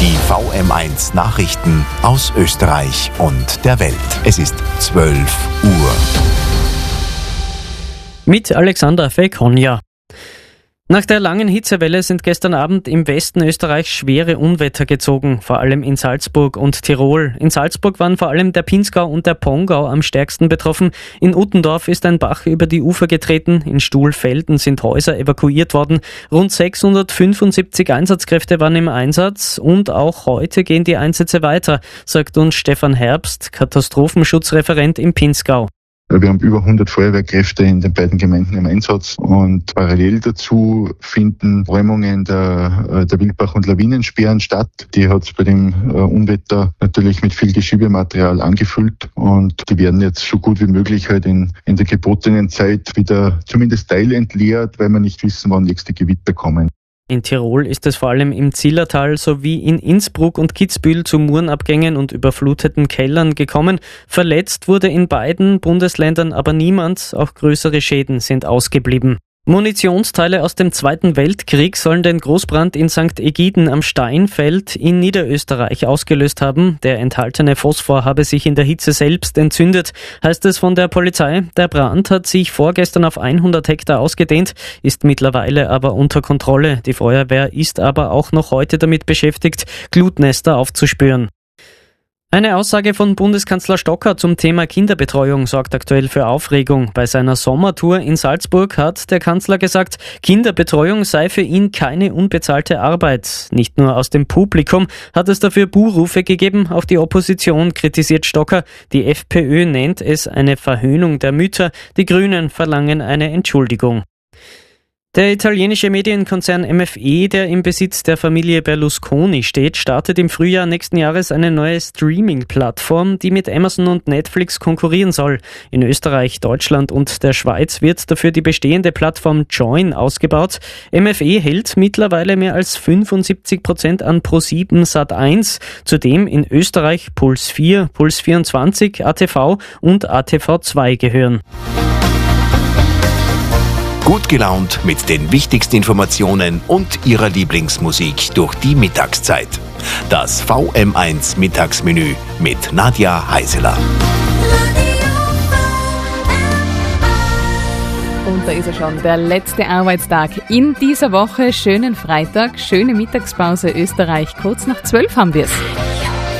Die VM1 Nachrichten aus Österreich und der Welt. Es ist 12 Uhr. Mit Alexander Fekonja. Nach der langen Hitzewelle sind gestern Abend im Westen Österreichs schwere Unwetter gezogen, vor allem in Salzburg und Tirol. In Salzburg waren vor allem der Pinzgau und der Pongau am stärksten betroffen. In Uttendorf ist ein Bach über die Ufer getreten. In Stuhlfelden sind Häuser evakuiert worden. Rund 675 Einsatzkräfte waren im Einsatz und auch heute gehen die Einsätze weiter, sagt uns Stefan Herbst, Katastrophenschutzreferent im Pinzgau. Wir haben über 100 Feuerwehrkräfte in den beiden Gemeinden im Einsatz und parallel dazu finden Räumungen der Wildbach- und Lawinensperren statt. Die hat es bei dem Unwetter natürlich mit viel Geschiebematerial angefüllt und die werden jetzt so gut wie möglich halt in der gebotenen Zeit wieder zumindest teilentleert, weil wir nicht wissen, wann nächste Gewitter kommen. In Tirol ist es vor allem im Zillertal sowie in Innsbruck und Kitzbühel zu Murenabgängen und überfluteten Kellern gekommen. Verletzt wurde in beiden Bundesländern aber niemand, auch größere Schäden sind ausgeblieben. Munitionsteile aus dem Zweiten Weltkrieg sollen den Großbrand in St. Egiden am Steinfeld in Niederösterreich ausgelöst haben. Der enthaltene Phosphor habe sich in der Hitze selbst entzündet, heißt es von der Polizei. Der Brand hat sich vorgestern auf 100 Hektar ausgedehnt, ist mittlerweile aber unter Kontrolle. Die Feuerwehr ist aber auch noch heute damit beschäftigt, Glutnester aufzuspüren. Eine Aussage von Bundeskanzler Stocker zum Thema Kinderbetreuung sorgt aktuell für Aufregung. Bei seiner Sommertour in Salzburg hat der Kanzler gesagt, Kinderbetreuung sei für ihn keine unbezahlte Arbeit. Nicht nur aus dem Publikum hat es dafür Buhrufe gegeben, auch die Opposition kritisiert Stocker. Die FPÖ nennt es eine Verhöhnung der Mütter, die Grünen verlangen eine Entschuldigung. Der italienische Medienkonzern MFE, der im Besitz der Familie Berlusconi steht, startet im Frühjahr nächsten Jahres eine neue Streaming-Plattform, die mit Amazon und Netflix konkurrieren soll. In Österreich, Deutschland und der Schweiz wird dafür die bestehende Plattform Joyn ausgebaut. MFE hält mittlerweile mehr als 75% an Pro7 Sat1, zudem in Österreich Puls 4, Puls 24, ATV und ATV2 gehören. Gut gelaunt mit den wichtigsten Informationen und Ihrer Lieblingsmusik durch die Mittagszeit. Das VM1 Mittagsmenü mit Nadja Heiseler. Und da ist er schon, der letzte Arbeitstag in dieser Woche. Schönen Freitag, schöne Mittagspause Österreich. Kurz nach 12 haben wir es.